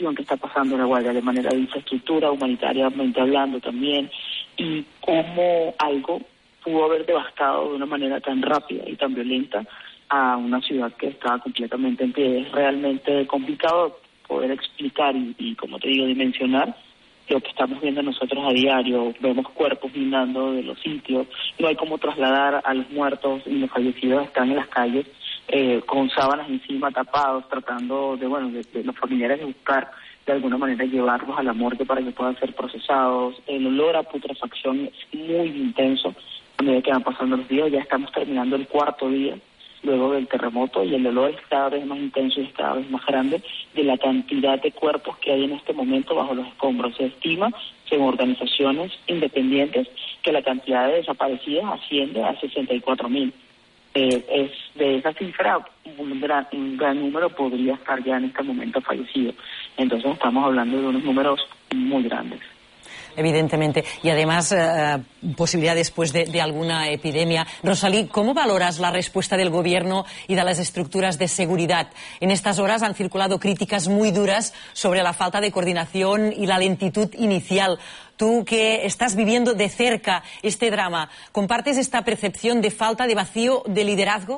situación que está pasando en La Guaira de manera de infraestructura, humanitariamente hablando también, y cómo algo pudo haber devastado de una manera tan rápida y tan violenta a una ciudad que estaba completamente en pie. Es realmente complicado poder explicar y como te digo, dimensionar lo que estamos viendo nosotros a diario. Vemos cuerpos brindando de los sitios, no hay cómo trasladar a los muertos y los fallecidos están en las calles con sábanas encima, tapados, tratando de los familiares de buscar de alguna manera llevarlos a la morgue para que puedan ser procesados. El olor a putrefacción es muy intenso a medida que van pasando los días. Ya estamos terminando el cuarto día luego del terremoto y el olor es cada vez más intenso y es cada vez más grande de la cantidad de cuerpos que hay en este momento bajo los escombros. Se estima, según organizaciones independientes, que la cantidad de desaparecidos asciende a 64,000. Es de esa cifra, un gran número podría estar ya en este momento fallecido. Entonces estamos hablando de unos números muy grandes. Evidentemente. Y además, posibilidad después de alguna epidemia. Rosalí, ¿cómo valoras la respuesta del gobierno y de las estructuras de seguridad? En estas horas han circulado críticas muy duras sobre la falta de coordinación y la lentitud inicial. Tú que estás viviendo de cerca este drama, ¿compartes esta percepción de falta de vacío de liderazgo?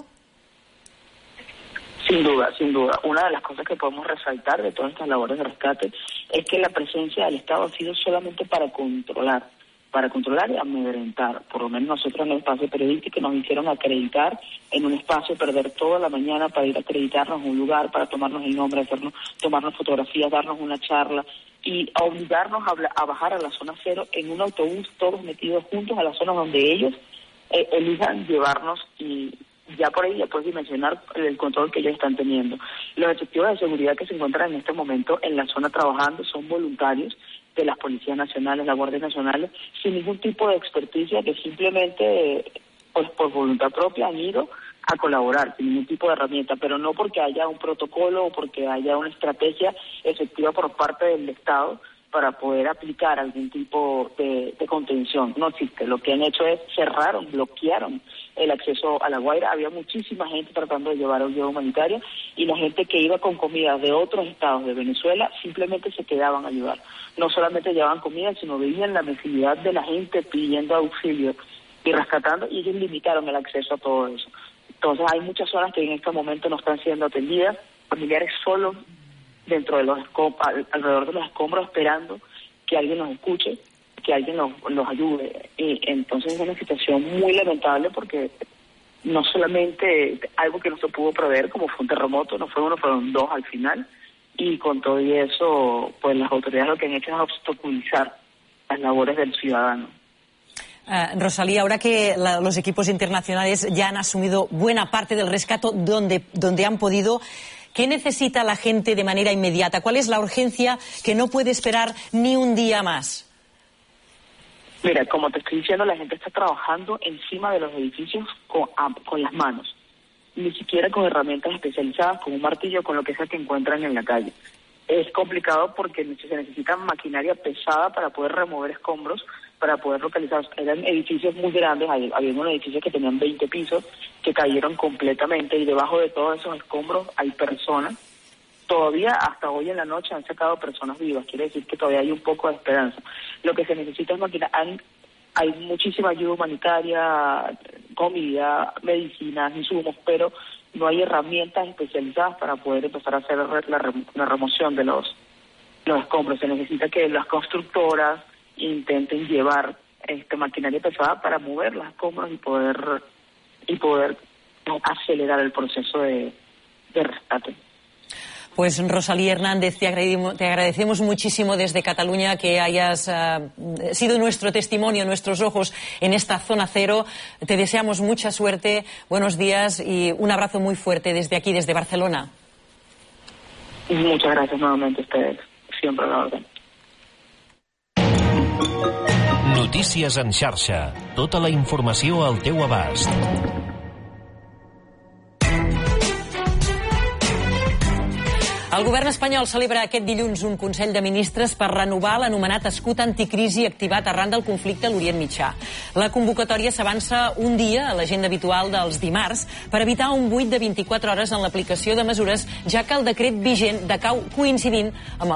Sin duda, sin duda. Una de las cosas que podemos resaltar de todas estas labores de rescate es que la presencia del Estado ha sido solamente para controlar y amedrentar. Por lo menos nosotros en el espacio periodístico nos hicieron acreditar en un espacio, perder toda la mañana para ir a acreditarnos en un lugar, para tomarnos el nombre, tomarnos fotografías, darnos una charla y a obligarnos a bajar a la zona cero en un autobús, todos metidos juntos a la zona donde ellos elijan llevarnos y ya por ahí ya puedes dimensionar el control que ellos están teniendo. Los efectivos de seguridad que se encuentran en este momento en la zona trabajando son voluntarios de las policías nacionales, la Guardia Nacional, sin ningún tipo de experticia, que simplemente pues por voluntad propia han ido a colaborar, sin ningún tipo de herramienta, pero no porque haya un protocolo o porque haya una estrategia efectiva por parte del Estado para poder aplicar algún tipo de contención. No existe. Lo que han hecho es cerraron, bloquearon el acceso a La Guaira. Había muchísima gente tratando de llevar ayuda humanitaria y la gente que iba con comida de otros estados de Venezuela simplemente se quedaban a ayudar. No solamente llevaban comida, sino veían la necesidad de la gente pidiendo auxilio y rescatando, y ellos limitaron el acceso a todo eso. Entonces hay muchas zonas que en este momento no están siendo atendidas, familiares solos dentro de alrededor de los escombros esperando que alguien nos escuche, que alguien los ayude. Y entonces es una situación muy lamentable porque no solamente algo que no se pudo prever, como fue un terremoto, no fue uno, fueron dos al final, y con todo y eso, pues las autoridades lo que han hecho es obstaculizar las labores del ciudadano. Rosalí, ahora que los equipos internacionales ya han asumido buena parte del rescate donde han podido, ¿qué necesita la gente de manera inmediata? ¿Cuál es la urgencia que no puede esperar ni un día más? Mira, como te estoy diciendo, la gente está trabajando encima de los edificios con las manos, ni siquiera con herramientas especializadas, con un martillo, con lo que sea que encuentran en la calle. Es complicado porque se necesita maquinaria pesada para poder remover escombros, para poder localizar. Eran edificios muy grandes, había unos edificios que tenían 20 pisos, que cayeron completamente, y debajo de todos esos escombros hay personas. Todavía hasta hoy en la noche han sacado personas vivas, quiere decir que todavía hay un poco de esperanza. Lo que se necesita es maquinaria. Hay muchísima ayuda humanitaria, comida, medicinas, insumos, pero no hay herramientas especializadas para poder empezar a hacer la remoción de los escombros. Se necesita que las constructoras intenten llevar maquinaria pesada para mover las escombros y poder acelerar el proceso de rescate. Pues Rosalí Hernández, te agradecemos muchísimo desde Cataluña que hayas sido nuestro testimonio, nuestros ojos en esta zona cero. Te deseamos mucha suerte, buenos días y un abrazo muy fuerte desde aquí, desde Barcelona. Muchas gracias nuevamente a ustedes, siempre a la orden. Notícies en xarxa. Tota la informació al teu abast. El govern espanyol celebra aquest dilluns un Consell de Ministres per renovar l'anomenat escut anticrisi activat arran del conflicte a l'Orient Mitjà. La convocatòria s'avança un dia a l'agenda habitual dels dimarts per evitar un buit de 24 hores en l'aplicació de mesures, ja que el decret vigent decau coincidint amb el